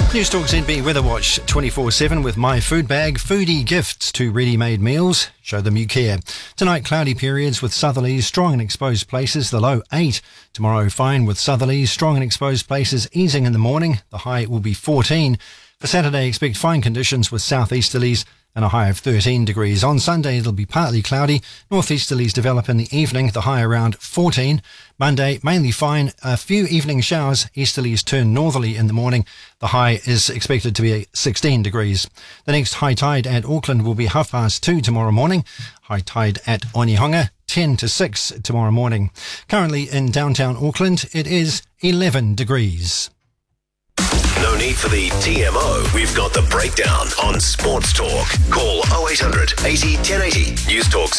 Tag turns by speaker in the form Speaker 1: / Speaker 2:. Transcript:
Speaker 1: Newstalk ZB Weather Watch 24/7 with My Food Bag. Foodie gifts to ready-made meals. Show them you care. Tonight, cloudy periods with southerlies, strong in exposed places. The low 8. Tomorrow, fine with southerlies, strong in exposed places, easing in the morning. The high will be 14. For Saturday, expect fine conditions with southeasterlies and a high of 13 degrees. On Sunday, it'll be partly cloudy. Northeasterlies develop in the evening, the high around 14. Monday, mainly fine. A few evening showers. Easterlies turn northerly in the morning. The high is expected to be 16 degrees. The next high tide at Auckland will be 2:30 tomorrow morning. High tide at Onehunga, 10 to 6 tomorrow morning. Currently in downtown Auckland, it is 11 degrees.
Speaker 2: No need for the TMO. We've got the breakdown on Sports Talk. Call 0800 80 1080. News Talk